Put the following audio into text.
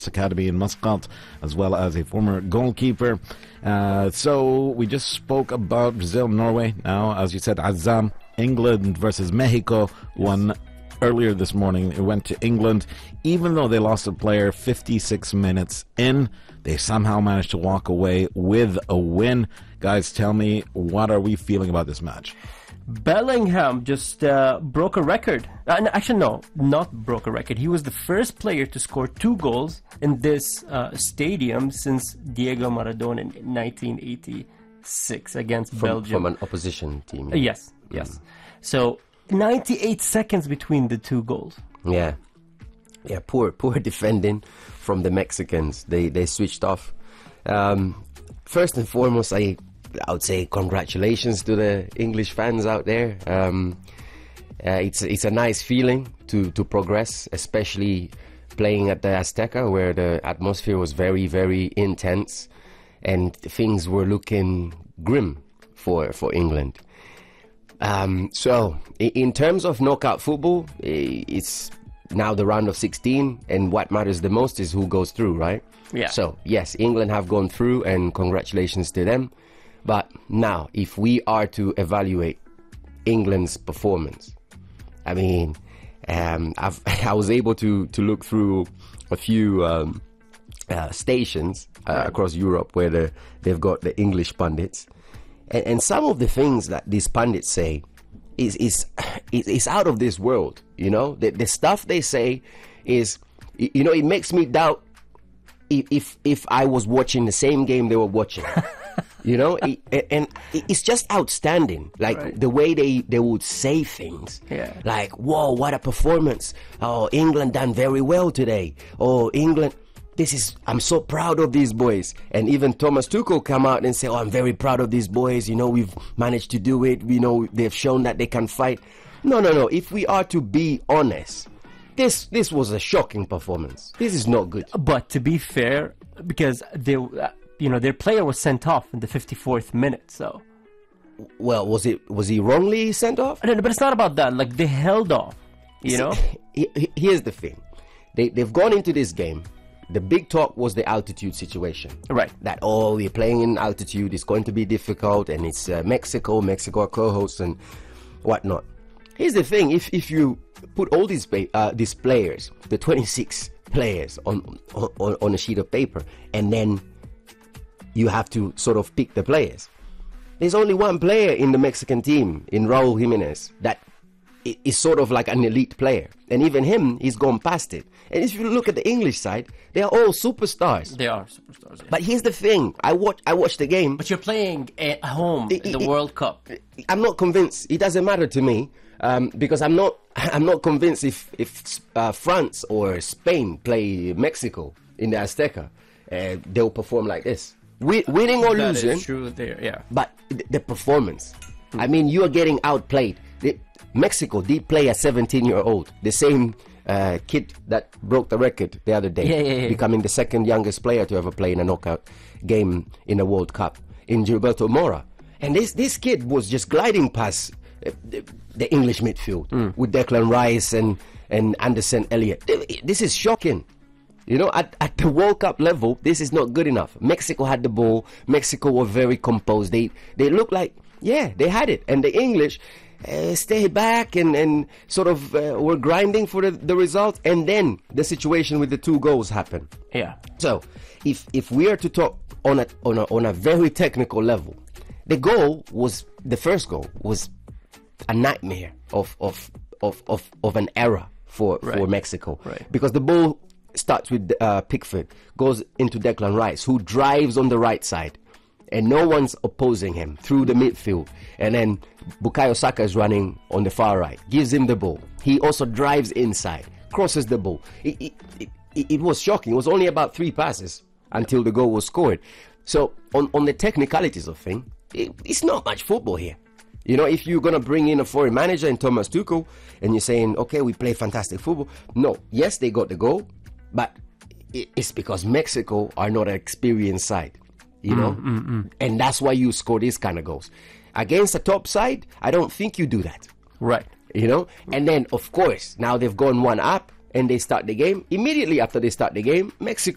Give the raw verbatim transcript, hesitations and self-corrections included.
Academy in Muscat, as well as a former goalkeeper. Uh, so we just spoke about Brazil, Norway. Now, as you said, Azam, England versus Mexico won earlier this morning. It went to England. Even though they lost a player fifty-six minutes in, they somehow managed to walk away with a win. Guys, tell me, what are we feeling about this match? Bellingham just uh, broke a record. Uh, actually, no, not broke a record. He was the first player to score two goals in this uh, stadium since Diego Maradona in nineteen eighty-six against from, Belgium. From an opposition team. Uh, yes, yes. Mm. So, ninety-eight seconds between the two goals. Yeah. Yeah, poor poor defending from the Mexicans. They they switched off. Um, first and foremost, I... I would say congratulations to the English fans out there. Um, uh, it's it's a nice feeling to, to progress, especially playing at the Azteca, where the atmosphere was very, very intense and things were looking grim for, for England. Um, so, in terms of knockout football, it's now the round of sixteen, and what matters the most is who goes through, right? Yeah. So, yes, England have gone through, and congratulations to them. But now, if we are to evaluate England's performance, I mean, um, I've, I was able to, to look through a few um, uh, stations uh, across Europe where the, they've got the English pundits. And, and some of the things that these pundits say is, is, is out of this world, you know? The, the stuff they say is, you know, it makes me doubt if, if, if I was watching the same game they were watching. You know, it, and it's just outstanding. Like right. the way they, they would say things. Yeah. Like, whoa, what a performance. Oh, England done very well today. Oh, England, this is, I'm so proud of these boys. And even Thomas Tuchel come out and say, oh, I'm very proud of these boys. You know, we've managed to do it. You know, they've shown that they can fight. No, no, no. If we are to be honest, this this was a shocking performance. This is not good. But to be fair, because they... Uh, you know, their player was sent off in the fifty-fourth minute, so... Well, was it was he wrongly sent off? No, no, but it's not about that. Like, they held off, you know? Here's the thing. They, they've gone into this game. The big talk was the altitude situation. Right. That, oh, we're playing in altitude. It's going to be difficult. And it's uh, Mexico. Mexico are co-hosts and whatnot. Here's the thing. If if you put all these, uh, these players, the twenty-six players, on, on, on a sheet of paper, and then... you have to sort of pick the players. There's only one player in the Mexican team, in Raul Jimenez, that is sort of like an elite player. And even him, he's gone past it. And if you look at the English side, they are all superstars. They are superstars, yeah. But here's the thing. I watch, I watched the game. But you're playing at home it, in the it, World Cup. I'm not convinced. It doesn't matter to me. Um, because I'm not I'm not convinced if, if uh, France or Spain play Mexico in the Azteca, uh, they'll perform like this. Winning or that losing, is true there, yeah. But the performance, mm. I mean, you are getting outplayed. The, Mexico did play a seventeen-year-old, the same uh, kid that broke the record the other day, yeah, yeah, yeah. becoming the second youngest player to ever play in a knockout game in a World Cup, in Gilberto Mora. And this this kid was just gliding past uh, the, the English midfield mm. with Declan Rice and, and Anderson Elliott. This is shocking. You know, at, at the World Cup level, this is not good enough. Mexico had the ball. Mexico were very composed. They they looked like, yeah, they had it. And the English uh, stayed back and, and sort of uh, were grinding for the, the result. And then the situation with the two goals happened. Yeah. So, if if we are to talk on a, on a, on a very technical level, the goal was, the first goal was a nightmare of, of, of, of, of an error for, right. for Mexico. Right. Because the ball... starts with uh, Pickford, goes into Declan Rice, who drives on the right side, and no one's opposing him through the midfield. And then Bukayo Saka is running on the far right, gives him the ball. He also drives inside, crosses the ball. It, it, it, it was shocking. It was only about three passes until the goal was scored. So on, on the technicalities of things, it, it's not much football here. You know, if you're going to bring in a foreign manager in Thomas Tuchel, and you're saying, okay, we play fantastic football. No, yes, they got the goal. But it's because Mexico are not an experienced side, you know? Mm, mm, mm. And that's why you score these kind of goals. Against a top side, I don't think you do that. Right. You know? And then, of course, now they've gone one up and they start the game. Immediately after they start the game, Mexico